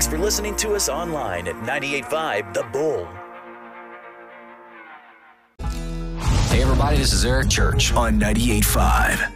Thanks for listening to us online at 98.5 The Bull. Hey everybody, this is Eric Church on 98.5.